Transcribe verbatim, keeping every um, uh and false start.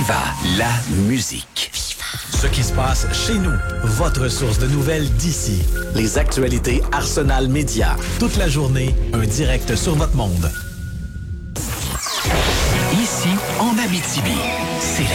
Viva la musique. Ce qui se passe chez nous. Votre source de nouvelles d'ici. Les actualités Arsenal Média. Toute la journée, un direct sur votre monde. Ici, en Abitibi, c'est